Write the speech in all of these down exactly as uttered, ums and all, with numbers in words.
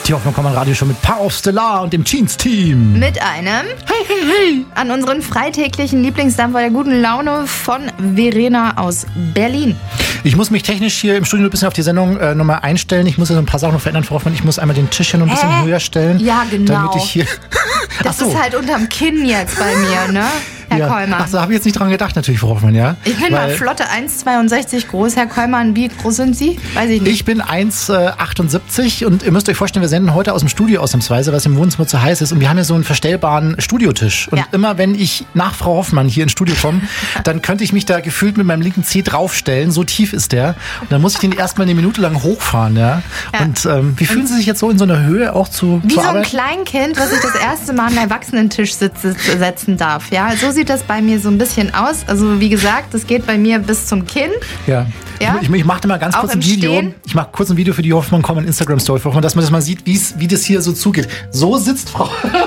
Die Hoffmann-Kommand-Radio schon mit Power of Stellar und dem Jeans-Team. Mit einem Hey, hey, hey. an unseren freitäglichen Lieblingsdampfer der guten Laune von Verena aus Berlin. Ich muss mich technisch hier im Studio ein bisschen auf die Sendung äh, nochmal einstellen. Ich muss ja so ein paar Sachen noch verändern, Frau Hoffmann. Ich muss einmal den Tisch hier noch ein bisschen Hä? höher stellen. Ja, genau. Damit ich hier... Das Ach so. ist halt unterm Kinn jetzt bei mir, ne? Herr ja. Kollmann. Ach so, habe ich jetzt nicht dran gedacht, natürlich, Frau Hoffmann, ja? Ich bin mal Weil flotte eins Komma zweiundsechzig groß. Herr Kollmann, wie groß sind Sie? Weiß ich nicht. Ich bin eins Komma achtundsiebzig und ihr müsst euch vorstellen, wir senden heute aus dem Studio ausnahmsweise, was im Wohnzimmer zu heiß ist. Und wir haben ja so einen verstellbaren Studiotisch. Und Ja. immer wenn ich nach Frau Hoffmann hier ins Studio komme, dann könnte ich mich da gefühlt mit meinem linken Zeh draufstellen. So tief ist der. Und dann muss ich den erstmal eine Minute lang hochfahren. Ja? Ja. Und ähm, wie fühlen Sie sich jetzt so in so einer Höhe auch zu, Wie zu so ein arbeiten? Kleinkind, was sich das erste Mal an einen Erwachsenentisch sitze, setzen darf. Ja, so sieht das bei mir so ein bisschen aus. Also wie gesagt, das geht bei mir bis zum Kinn. Ja. Ja? Ich, ich mache da mal ganz Auch kurz ein im Video. Stehen? Ich mache kurz ein Video für die Hoffmann Common Instagram Story, dass man das mal sieht, wie's, wie das hier so zugeht. So sitzt Frau.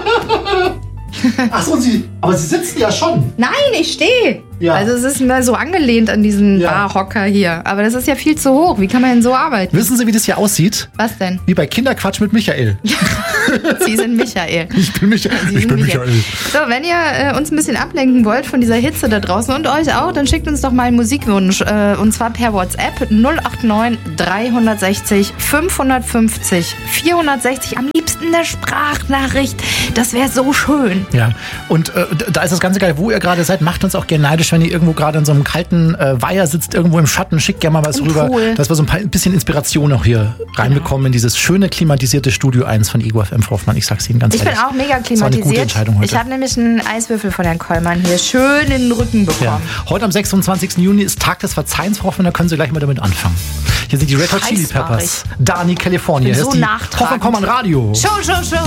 Ach so, Sie, aber Sie sitzen ja schon. Nein, ich stehe. Ja. Also es ist mal so angelehnt an diesen Ja. Barhocker hier. Aber das ist ja viel zu hoch. Wie kann man denn so arbeiten? Wissen Sie, wie das hier aussieht? Was denn? Wie bei Kinderquatsch mit Michael. Sie sind Michael. Ich bin Michael. Sie Ich sind bin Michael. So, wenn ihr äh, uns ein bisschen ablenken wollt von dieser Hitze da draußen und euch auch, dann schickt uns doch mal einen Musikwunsch. Äh, und zwar per WhatsApp null acht neun dreihundertsechzig fünfhundertfünfzig vierhundertsechzig. Am liebsten eine Sprachnachricht. Das wäre so schön. Ja, und äh, da ist das Ganze geil, wo ihr gerade seid. Macht uns auch gerne neidisch, wenn ihr irgendwo gerade in so einem kalten äh, Weiher sitzt, irgendwo im Schatten. Schickt gerne mal was Im rüber, Pool. dass wir so ein, paar, ein bisschen Inspiration auch hier reinbekommen in dieses schöne klimatisierte Studio eins von Ego F M, Frau Hoffmann. Ich sag's Ihnen ganz Ich bin ehrlich. auch mega Das war eine gute klimatisiert. Entscheidung heute. Ich habe nämlich einen Eiswürfel von Herrn Kollmann hier schön in den Rücken bekommen. Ja. Heute am sechsundzwanzigsten Juni ist Tag des Verzeihens, Frau Hoffmann, da können Sie gleich mal damit anfangen. Hier sind die Red Hot Chili Heiß war Peppers. Dani, California. Bin Hier so ist die nachtragend. Hoffmann Common Radio. Show, show, show.